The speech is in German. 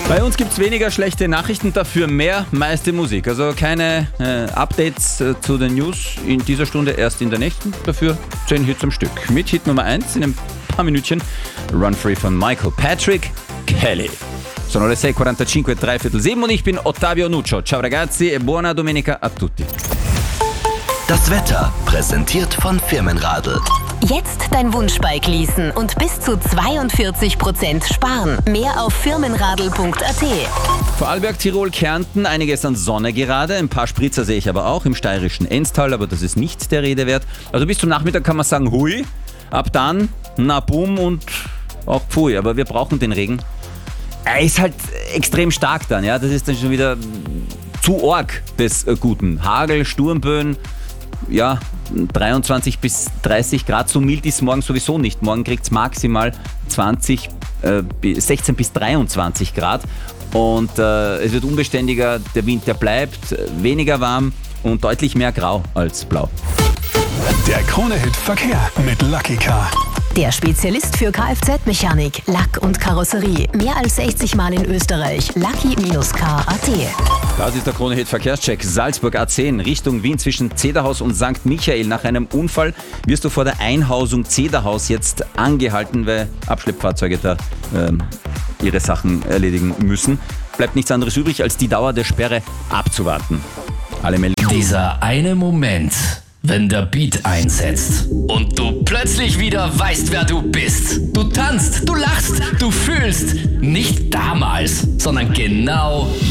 Bei uns gibt es weniger schlechte Nachrichten, dafür mehr meiste Musik. Also keine Updates zu den News in dieser Stunde, erst in der nächsten. Dafür 10 Hits am Stück. Mit Hit Nummer 1 in ein paar Minütchen. Run Free von Michael Patrick Kelly. Sono le 6:45, 6:45 und ich bin Ottavio Nuccio. Ciao ragazzi e buona domenica a tutti. Das Wetter präsentiert von Firmenradl. Jetzt dein Wunschbike leasen und bis zu 42% sparen. Mehr auf firmenradl.at. Vorarlberg, Tirol, Kärnten, einiges an Sonne gerade. Ein paar Spritzer sehe ich aber auch im steirischen Enstal, aber das ist nicht der Rede wert. Also bis zum Nachmittag kann man sagen, hui. Ab dann, na bum und auch pfui. Aber wir brauchen den Regen. Er ist halt extrem stark dann, ja. Das ist dann schon wieder zu arg des Guten. Hagel, Sturmböen, ja, 23 bis 30 Grad, so mild ist morgen sowieso nicht. Morgen kriegt es maximal 16 bis 23 Grad und es wird unbeständiger, der Wind der bleibt, weniger warm und deutlich mehr grau als blau. Der Krone-Hit Verkehr mit Lucky Car. Der Spezialist für Kfz-Mechanik, Lack und Karosserie. Mehr als 60 Mal in Österreich. Lucky-car.at. Das ist der Krone-Hit Verkehrscheck. Salzburg A10 Richtung Wien zwischen Zederhaus und St. Michael. Nach einem Unfall wirst du vor der Einhausung Zederhaus jetzt angehalten, weil Abschleppfahrzeuge da ihre Sachen erledigen müssen. Bleibt nichts anderes übrig, als die Dauer der Sperre abzuwarten. Alle Meldungen. Dieser eine Moment, wenn der Beat einsetzt und du plötzlich wieder weißt, wer du bist. Du tanzt, du lachst, du fühlst. Nicht damals, sondern genau